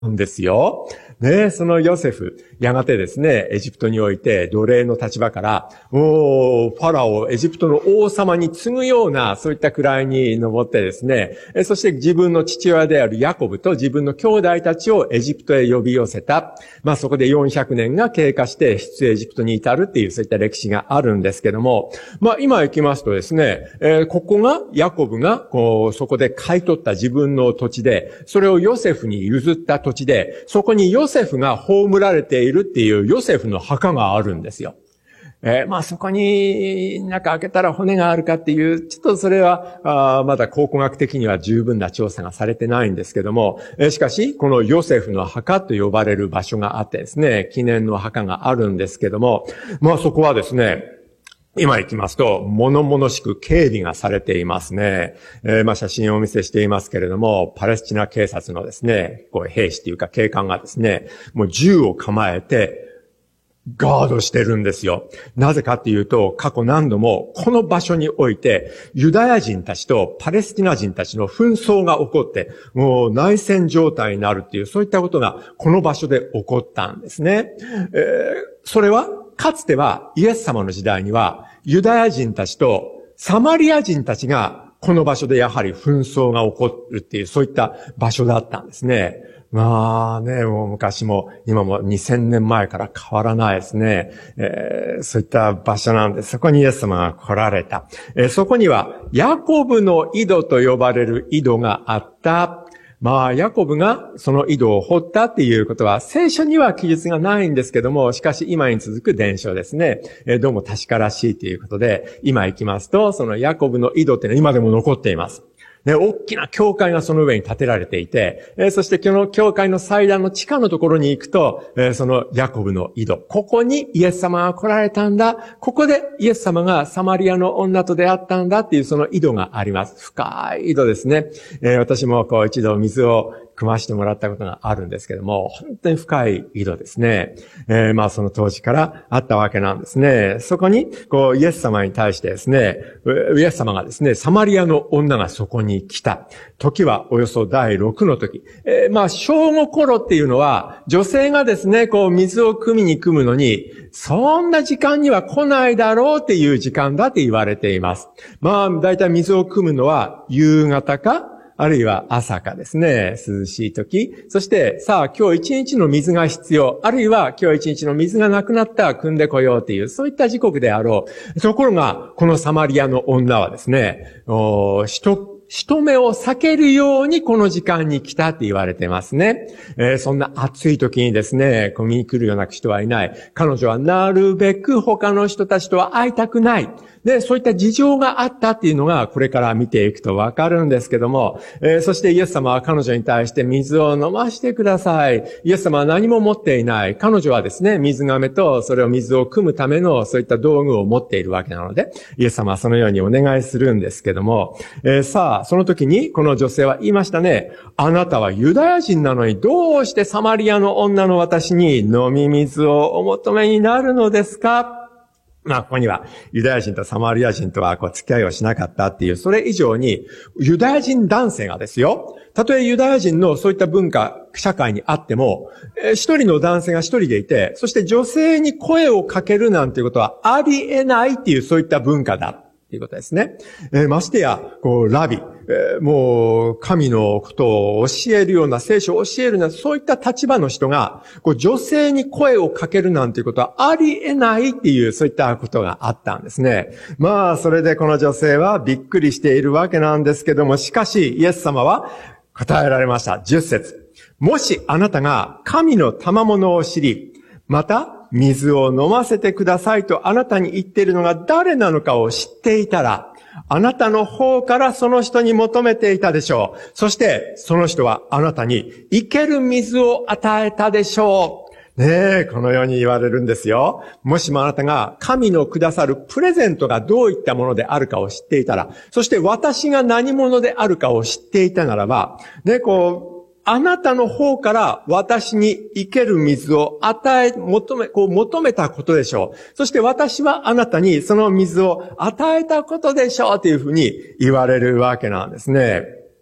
んですよ。ね、そのヨセフ、やがてですね、エジプトにおいて奴隷の立場から、ファラオ、エジプトの王様に次ぐような、そういった位に上ってですね、そして自分の父親であるヤコブと自分の兄弟たちをエジプトへ呼び寄せた。そこで400年が経過して出エジプトに至るっていう、そういった歴史があるんですけども、今行きますとですね、ここが、ヤコブが、そこで買い取った自分の土地で、それをヨセフに譲った土地で、そこにヨセフが葬られているっていうヨセフの墓があるんですよ。そこに中開けたら骨があるかっていう、ちょっとそれは、まだ考古学的には十分な調査がされてないんですけども、しかし、このヨセフの墓と呼ばれる場所があってですね、記念の墓があるんですけども、そこはですね、今行きますと、物々しく警備がされていますね。写真をお見せしていますけれども、パレスチナ警察のですね、兵士というか警官がですね、もう銃を構えて、ガードしてるんですよ。なぜかっていうと、過去何度もこの場所において、ユダヤ人たちとパレスチナ人たちの紛争が起こって、もう内戦状態になるっていう、そういったことがこの場所で起こったんですね。それは、かつてはイエス様の時代には、ユダヤ人たちとサマリア人たちがこの場所でやはり紛争が起こるっていう、そういった場所だったんですね。もう昔も今も2000年前から変わらないですね。そういった場所なんで、そこにイエス様が来られた。そこにはヤコブの井戸と呼ばれる井戸があった。ヤコブがその井戸を掘ったっていうことは聖書には記述がないんですけども、しかし今に続く伝承ですね。どうも確からしいということで、今行きますと、そのヤコブの井戸っていうのは今でも残っています。大きな教会がその上に建てられていて、そしてこの教会の祭壇の地下のところに行くと、そのヤコブの井戸、ここにイエス様が来られたんだ。ここでイエス様がサマリアの女と出会ったんだっていうその井戸があります。深い井戸ですね。私も一度水を汲ましてもらったことがあるんですけども、本当に深い井戸ですね。その当時からあったわけなんですね。そこに、イエス様に対してですね、イエス様がですね、サマリアの女がそこに来た。時はおよそ第6の時。正午頃っていうのは、女性がですね、水を汲みに汲むのに、そんな時間には来ないだろうっていう時間だって言われています。だいたい水を汲むのは夕方か、あるいは朝かですね、涼しい時。そして、今日一日の水が必要。あるいは今日一日の水がなくなったら汲んでこようっていう、そういった時刻であろう。ところが、このサマリアの女はですね、人目を避けるようにこの時間に来たって言われてますね。そんな暑い時にですね、見に来るような人はいない。彼女はなるべく他の人たちとは会いたくない。で、そういった事情があったっていうのがこれから見ていくとわかるんですけども、そしてイエス様は彼女に対して水を飲ましてください。イエス様は何も持っていない。彼女はですね、水亀とそれを水を汲むためのそういった道具を持っているわけなので、イエス様はそのようにお願いするんですけども、その時にこの女性は言いましたね。あなたはユダヤ人なのにどうしてサマリアの女の私に飲み水をお求めになるのですか？ここにはユダヤ人とサマリア人とは付き合いをしなかったっていう、それ以上にユダヤ人男性がですよ、たとえユダヤ人のそういった文化、社会にあっても、一人の男性が一人でいて、そして女性に声をかけるなんていうことはありえないっていうそういった文化だ。ということですね。ましてや、ラビ、もう神のことを教えるような、聖書を教えるような、そういった立場の人が、女性に声をかけるなんていうことはありえないっていう、そういったことがあったんですね。それでこの女性はびっくりしているわけなんですけども、しかし、イエス様は答えられました。10節。もしあなたが神の賜物を知り、また、水を飲ませてくださいとあなたに言っているのが誰なのかを知っていたら、あなたの方からその人に求めていたでしょう。そしてその人はあなたに生ける水を与えたでしょう。このように言われるんですよ。もしもあなたが神のくださるプレゼントがどういったものであるかを知っていたら、そして私が何者であるかを知っていたならば、あなたの方から私に生ける水を求めたことでしょう。そして私はあなたにその水を与えたことでしょうというふうに言われるわけなんですね。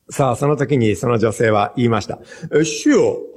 さあ、その時にその女性は言いました。主よ、